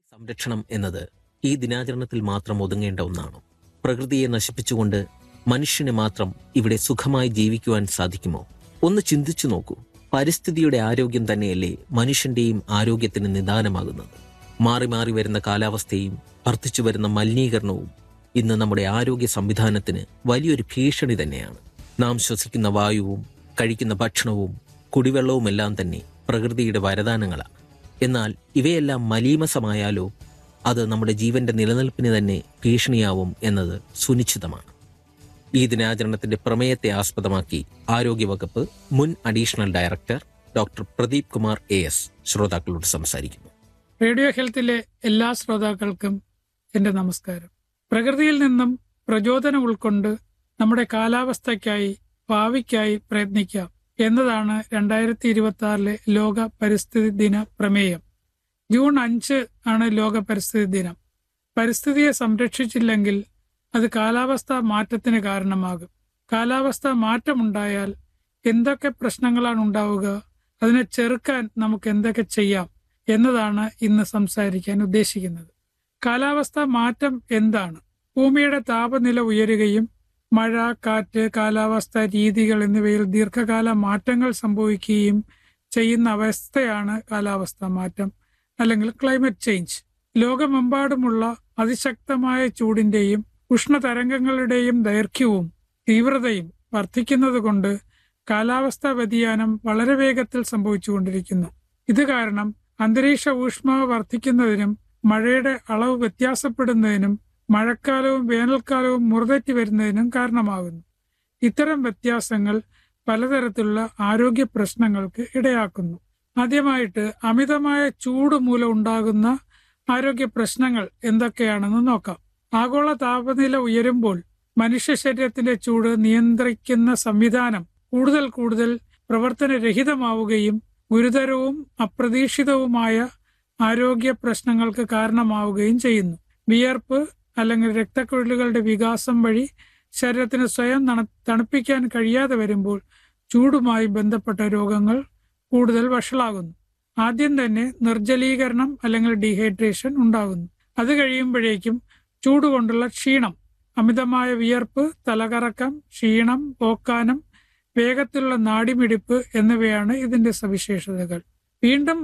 സംരക്ഷണം എന്നത് ഈ ദിനാചരണത്തിൽ മാത്രം ഒതുങ്ങേണ്ട ഒന്നാണോ? പ്രകൃതിയെ നശിപ്പിച്ചുകൊണ്ട് മനുഷ്യന് മാത്രം ഇവിടെ സുഖമായി ജീവിക്കുവാൻ സാധിക്കുമോ? ഒന്ന് ചിന്തിച്ചു നോക്കൂ. പരിസ്ഥിതിയുടെ ആരോഗ്യം തന്നെയല്ലേ മനുഷ്യന്റെയും ആരോഗ്യത്തിന് നിദാനമാകുന്നത്? മാറി മാറി വരുന്ന കാലാവസ്ഥയും വർദ്ധിച്ചു വരുന്ന മലിനീകരണവും ഇന്ന് നമ്മുടെ ആരോഗ്യ സംവിധാനത്തിന് വലിയൊരു ഭീഷണി തന്നെയാണ്. നാം ശ്വസിക്കുന്ന വായുവും കഴിക്കുന്ന ഭക്ഷണവും കുടിവെള്ളവുമെല്ലാം തന്നെ പ്രകൃതിയുടെ വരദാനങ്ങളാണ്. എന്നാൽ ഇവയെല്ലാം മലീമസമായാലോ അത് നമ്മുടെ ജീവന്റെ നിലനിൽപ്പിന് തന്നെ ഭീഷണിയാവും എന്നത് സുനിശ്ചിതമാണ്. ഈ ദിനാചരണത്തിന്റെ പ്രമേയത്തെ ആസ്പദമാക്കി ആരോഗ്യവകുപ്പ് മുൻ additional director doctor Pradeep Kumar AS ശ്രോതാക്കളോട് സംസാരിക്കുന്നു. റേഡിയോ ഹെൽത്തിലെ എല്ലാ ശ്രോതാക്കൾക്കും എന്റെ നമസ്കാരം. പ്രകൃതിയിൽ നിന്നും പ്രചോദനം ഉൾക്കൊണ്ട് നമ്മുടെ കാലാവസ്ഥയ്ക്കായി ഭാവിക്കായി പ്രയത്നിക്കാം എന്നതാണ് 2026 ലോക പരിസ്ഥിതി ദിന പ്രമേയം. ജൂൺ 5 ആണ് ലോക പരിസ്ഥിതി ദിനം. പരിസ്ഥിതിയെ സംരക്ഷിച്ചില്ലെങ്കിൽ അത് കാലാവസ്ഥാ മാറ്റത്തിന് കാരണമാകും. കാലാവസ്ഥാ മാറ്റമുണ്ടായാൽ എന്തൊക്കെ പ്രശ്നങ്ങളാണ് ഉണ്ടാവുക, അതിനെ ചെറുക്കാൻ നമുക്ക് എന്തൊക്കെ ചെയ്യാം എന്നതാണ് ഇന്ന് സംസാരിക്കാൻ ഉദ്ദേശിക്കുന്നത്. കാലാവസ്ഥാ മാറ്റം എന്താണ്? ഭൂമിയുടെ താപനില ഉയരുകയും മഴ, കാറ്റ്, കാലാവസ്ഥാ രീതികൾ എന്നിവയിൽ ദീർഘകാല മാറ്റങ്ങൾ സംഭവിക്കുകയും ചെയ്യുന്ന അവസ്ഥയാണ് കാലാവസ്ഥാ മാറ്റം അല്ലെങ്കിൽ ക്ലൈമറ്റ് ചേഞ്ച്. ലോകമെമ്പാടുമുള്ള അതിശക്തമായ ചൂടിന്റെയും ഉഷ്ണതരംഗങ്ങളുടെയും ദൈർഘ്യവും തീവ്രതയും വർദ്ധിക്കുന്നത് കൊണ്ട് കാലാവസ്ഥാ വ്യതിയാനം വളരെ വേഗത്തിൽ സംഭവിച്ചുകൊണ്ടിരിക്കുന്നു. ഇത് കാരണം അന്തരീക്ഷ ഊഷ്മാവ് വർദ്ധിക്കുന്നതിനും മഴയുടെ അളവ് വ്യത്യാസപ്പെടുന്നതിനും മഴക്കാലവും വേനൽക്കാലവും മുറതെറ്റി വരുന്നതിനും കാരണമാകുന്നു. ഇത്തരം വ്യത്യാസങ്ങൾ പലതരത്തിലുള്ള ആരോഗ്യ പ്രശ്നങ്ങൾക്ക് ഇടയാക്കുന്നു. ആദ്യമായിട്ട് അമിതമായ ചൂട് മൂലം ഉണ്ടാകുന്ന ആരോഗ്യ പ്രശ്നങ്ങൾ എന്തൊക്കെയാണെന്ന് നോക്കാം. ആഗോള താപനില ഉയരുമ്പോൾ മനുഷ്യ ശരീരത്തിന്റെ ചൂട് നിയന്ത്രിക്കുന്ന സംവിധാനം കൂടുതൽ പ്രവർത്തനരഹിതമാവുകയും ഗുരുതരവും അപ്രതീക്ഷിതവുമായ ആരോഗ്യ പ്രശ്നങ്ങൾക്ക് കാരണമാവുകയും ചെയ്യുന്നു. വിയർപ്പ് അല്ലെങ്കിൽ രക്തക്കുഴലുകളുടെ വികാസം വഴി ശരീരത്തിന് സ്വയം തണുപ്പിക്കാൻ കഴിയാതെ വരുമ്പോൾ ചൂടുമായി ബന്ധപ്പെട്ട രോഗങ്ങൾ കൂടുതൽ വഷളാകുന്നു. ആദ്യം തന്നെ നിർജ്ജലീകരണം അല്ലെങ്കിൽ ഡീഹൈഡ്രേഷൻ ഉണ്ടാകുന്നു. അത് കഴിയുമ്പോഴേക്കും ചൂട് കൊണ്ടുള്ള ക്ഷീണം, അമിതമായ വിയർപ്പ്, തലകറക്കം, ക്ഷീണം, ഓക്കാനം, വേഗത്തിലുള്ള നാഡിമിടിപ്പ് എന്നിവയാണ് ഇതിന്റെ സവിശേഷതകൾ. വീണ്ടും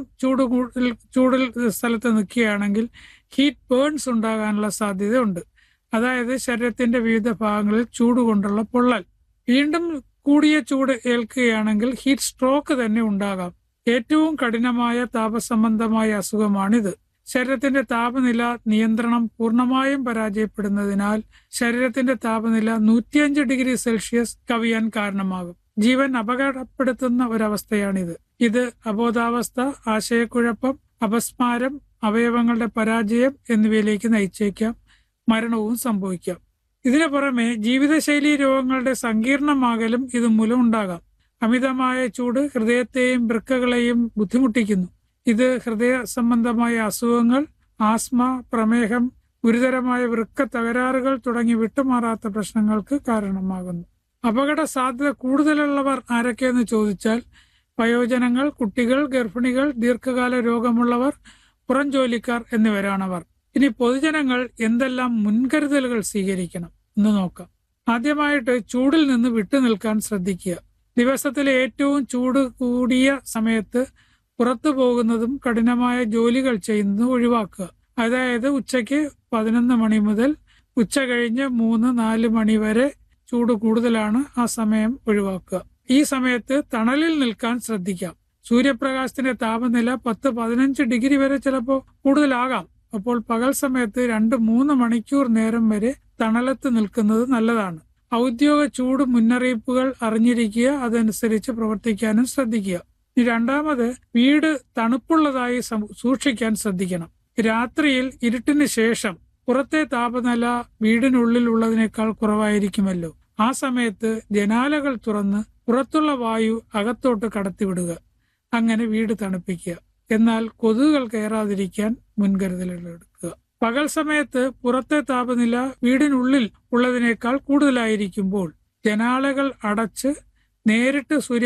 ചൂടിൽ സ്ഥലത്ത് നിൽക്കുകയാണെങ്കിൽ ഹീറ്റ് ബേൺസ് ഉണ്ടാകാനുള്ള സാധ്യതയുണ്ട്. അതായത് ശരീരത്തിന്റെ വിവിധ ഭാഗങ്ങളിൽ ചൂട് കൊണ്ടുള്ള പൊള്ളൽ. വീണ്ടും കൂടിയ ചൂട് ഏൽക്കുകയാണെങ്കിൽ ഹീറ്റ് സ്ട്രോക്ക് തന്നെ ഉണ്ടാകാം. ഏറ്റവും കഠിനമായ താപസംബന്ധമായ അസുഖമാണിത്. ശരീരത്തിന്റെ താപനില നിയന്ത്രണം പൂർണ്ണമായും പരാജയപ്പെടുന്നതിനാൽ ശരീരത്തിന്റെ താപനില 105 ഡിഗ്രി സെൽഷ്യസ് കവിയാൻ കാരണമാകും. ജീവൻ അപകടപ്പെടുത്തുന്ന ഒരവസ്ഥയാണിത്. ഇത് അബോധാവസ്ഥ, ആശയക്കുഴപ്പം, അപസ്മാരം, അവയവങ്ങളുടെ പരാജയം എന്നിവയിലേക്ക് നയിച്ചേക്കാം. മരണവും സംഭവിക്കാം. ഇതിനു പുറമെ ജീവിതശൈലി രോഗങ്ങളുടെ സങ്കീർണമാകലും ഇതുമൂലം ഉണ്ടാകാം. അമിതമായ ചൂട് ഹൃദയത്തെയും വൃക്കകളെയും ബുദ്ധിമുട്ടിക്കുന്നു. ഇത് ഹൃദയ സംബന്ധമായ അസുഖങ്ങൾ, ആസ്മ, പ്രമേഹം, ഗുരുതരമായ വൃക്ക തകരാറുകൾ തുടങ്ങി വിട്ടുമാറാത്ത പ്രശ്നങ്ങൾക്ക് കാരണമാകുന്നു. അപകട സാധ്യത കൂടുതലുള്ളവർ ആരൊക്കെയെന്ന് ചോദിച്ചാൽ വയോജനങ്ങൾ, കുട്ടികൾ, ഗർഭിണികൾ, ദീർഘകാല രോഗമുള്ളവർ, പുറം ജോലിക്കാർ എന്നിവരാണവർ. ഇനി പൊതുജനങ്ങൾ എന്തെല്ലാം മുൻകരുതലുകൾ സ്വീകരിക്കണം എന്ന് നോക്കാം. ആദ്യമായിട്ട് ചൂടിൽ നിന്ന് വിട്ടുനിൽക്കാൻ ശ്രദ്ധിക്കുക. ദിവസത്തിലെ ഏറ്റവും ചൂട് കൂടിയ സമയത്ത് പുറത്തു പോകുന്നതും കഠിനമായ ജോലികൾ ചെയ്യുന്നതും ഒഴിവാക്കുക. അതായത് ഉച്ചയ്ക്ക് 11 മണി മുതൽ ഉച്ച കഴിഞ്ഞ് 3-4 മണി വരെ ചൂട് കൂടുതലാണ്. ആ സമയം ഒഴിവാക്കുക. ഈ സമയത്ത് തണലിൽ നിൽക്കാൻ ശ്രദ്ധിക്കാം. സൂര്യപ്രകാശത്തിന്റെ താപനില 10-15 ഡിഗ്രി വരെ ചിലപ്പോൾ കൂടുതലാകാം. അപ്പോൾ പകൽ സമയത്ത് 2-3 മണിക്കൂർ നേരം വരെ തണലത്ത് നിൽക്കുന്നത് നല്ലതാണ്. ഔദ്യോഗിക ചൂട് മുന്നറിയിപ്പുകൾ അറിഞ്ഞിരിക്കുക. അതനുസരിച്ച് പ്രവർത്തിക്കാനും ശ്രദ്ധിക്കുക. രണ്ടാമത്, വീട് തണുപ്പുള്ളതായി സൂക്ഷിക്കാൻ ശ്രദ്ധിക്കണം. രാത്രിയിൽ ഇരുട്ടിന് ശേഷം പുറത്തെ താപനില വീടിനുള്ളിൽ ഉള്ളതിനേക്കാൾ കുറവായിരിക്കുമല്ലോ. ആ സമയത്ത് ജനാലകൾ തുറന്ന് പുറത്തുള്ള വായു അകത്തോട്ട് കടത്തിവിടുക. അങ്ങനെ വീട് തണുപ്പിക്കുക. എന്നാൽ കൊതുകുകൾ കയറാതിരിക്കാൻ മുൻകരുതലുകൾ എടുക്കുക. പകൽ സമയത്ത് പുറത്തെ താപനില വീടിനുള്ളിൽ ഉള്ളതിനേക്കാൾ കൂടുതലായിരിക്കുമ്പോൾ ജനാലകൾ അടച്ച് നേരിട്ട്